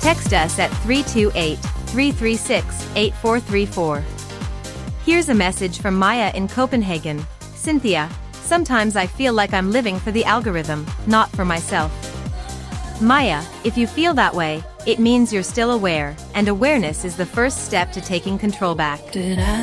Text us at 328-336-8434. Here's a message from Maya in Copenhagen. Cynthia, sometimes I feel like I'm living for the algorithm, not for myself. Maya, if you feel that way, it means you're still aware, and awareness is the first step to taking control back.